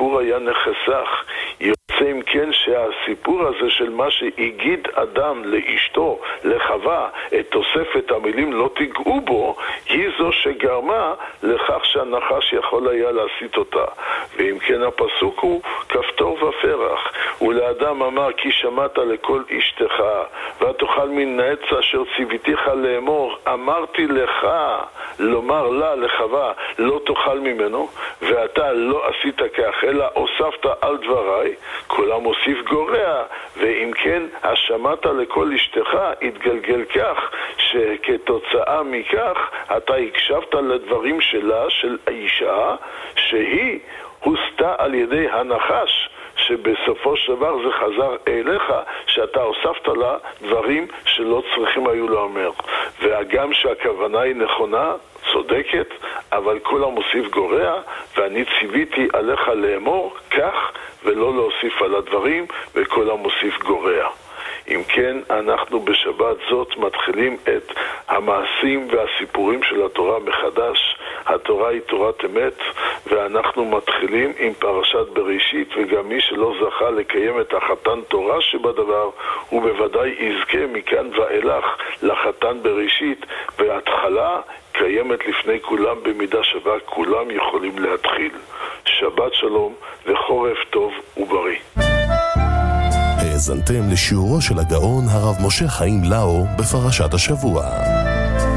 הסיפור היה נחסך. יוצא אם כן שהסיפור הזה של מה שהגיד אדם לאשתו, לחווה, את תוספת המילים לא תיגעו בו, היא זו שגרמה לכך שהנחש יכול היה להסיט אותה. ואם כן הפסוק הוא כפתור ופרח. ולאדם אמר כי שמעת לכל אשתך ותאכל מן העץ אשר ציוויתיך לאמור, אמרתי לך לומר לה לחווה לא תאכל ממנו, ואתה לא עשית כך אלא הוספת על דבריי, כל המוסיף גורע. ואם כן השמעת לכל אשתך התגלגל כך שכתוצאה מכך אתה הקשבת לדברים שלה, של האישה, שהיא הוסתה על ידי הנחש, שבסופו של דבר זה חזר אליך, שאתה הוספת לה דברים שלא צריכים היו לאמר. והגם שהכוונה היא נכונה, צודקת, אבל כל המוסיף גורע, ואני ציוויתי עליך לאמור כך ולא להוסיף על הדברים, וכל המוסיף גורע. אם כן, אנחנו בשבת זאת מתחילים את המעשים והסיפורים של התורה מחדש. התורה היא תורת אמת, ואנחנו מתחילים עם פרשת בראשית, וגם מי שלא זכה לקיים את החתן תורה שבדבר, הוא בוודאי יזכה מכאן ואילך לחתן בראשית, וההתחלה קיימת לפני כולם במידה שווה, כולם יכולים להתחיל. שבת שלום וחורף טוב ובריא. האזנתם לשיעורו של הגאון הרב משה חיים לאו בפרשת השבוע.